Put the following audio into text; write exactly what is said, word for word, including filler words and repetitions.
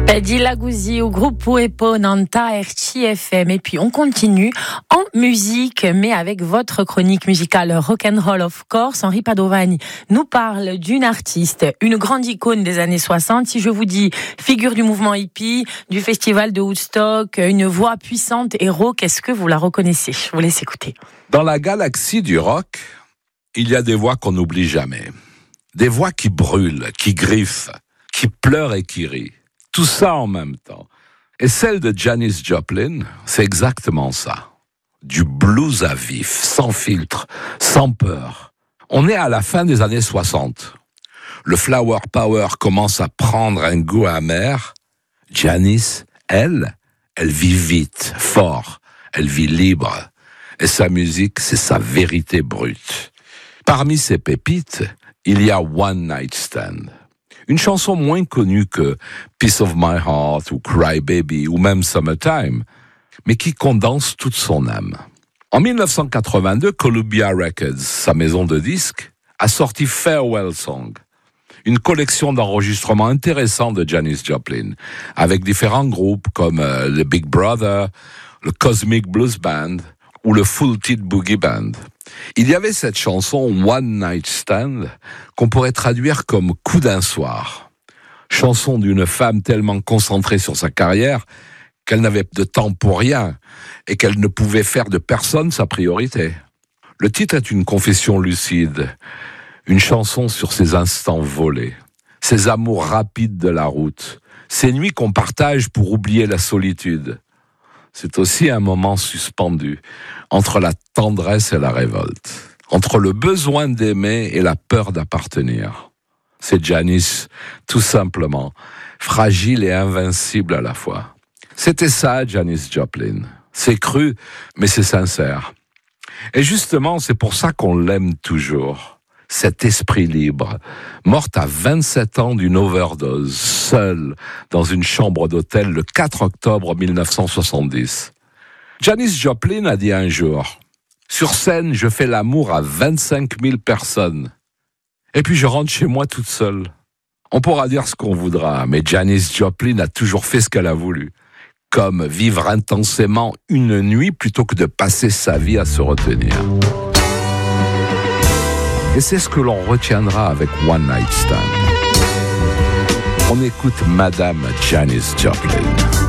Di Lagouzi au groupe Puepo Nanta R C F M. Et puis on continue en musique, mais avec votre chronique musicale Rock'n'Roll of course. Henri Padovani nous parle d'une artiste, une grande icône des années soixante. Si je vous dis figure du mouvement hippie, du festival de Woodstock, une voix puissante et rauque, est-ce que vous la reconnaissez? Je vous laisse écouter. Dans la galaxie du rock, il y a des voix qu'on n'oublie jamais. Des voix qui brûlent, qui griffent, qui pleurent et qui rient. Tout ça en même temps. Et celle de Janis Joplin, c'est exactement ça. Du blues à vif, sans filtre, sans peur. On est à la fin des années soixante. Le flower power commence à prendre un goût amer. Janis, elle, elle vit vite, fort. Elle vit libre. Et sa musique, c'est sa vérité brute. Parmi ses pépites, il y a One Night Stand. Une chanson moins connue que Piece of My Heart ou Cry Baby ou même Summertime, mais qui condense toute son âme. En dix-neuf cent quatre-vingt-deux, Columbia Records, sa maison de disques, a sorti Farewell Song, une collection d'enregistrements intéressants de Janis Joplin, avec différents groupes comme euh, le Big Brother, le Cosmic Blues Band ou le Full Tilt Boogie Band. Il y avait cette chanson One Night Stand qu'on pourrait traduire comme coup d'un soir. Chanson d'une femme tellement concentrée sur sa carrière qu'elle n'avait de temps pour rien et qu'elle ne pouvait faire de personne sa priorité. Le titre est une confession lucide, une chanson sur ses instants volés, ses amours rapides de la route, ces nuits qu'on partage pour oublier la solitude. C'est aussi un moment suspendu entre la tendresse et la révolte, entre le besoin d'aimer et la peur d'appartenir. C'est Janis, tout simplement, fragile et invincible à la fois. C'était ça, Janis Joplin. C'est cru, mais c'est sincère. Et justement, c'est pour ça qu'on l'aime toujours. Cet esprit libre, morte à vingt-sept ans d'une overdose, seule, dans une chambre d'hôtel le quatre octobre dix-neuf cent soixante-dix. Janis Joplin a dit un jour, « Sur scène, je fais l'amour à vingt-cinq mille personnes. Et puis je rentre chez moi toute seule. » On pourra dire ce qu'on voudra, mais Janis Joplin a toujours fait ce qu'elle a voulu, comme vivre intensément une nuit plutôt que de passer sa vie à se retenir. Et c'est ce que l'on retiendra avec One Night Stand. On écoute Madame Janis Joplin.